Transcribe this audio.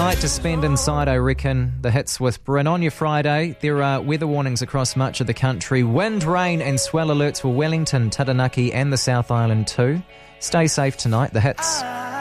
night to spend inside, I reckon. The hits with Bryn. On your Friday, there are weather warnings across much of the country. Wind, rain and swell alerts for Wellington, Taranaki and the South Island too. Stay safe tonight. The hits.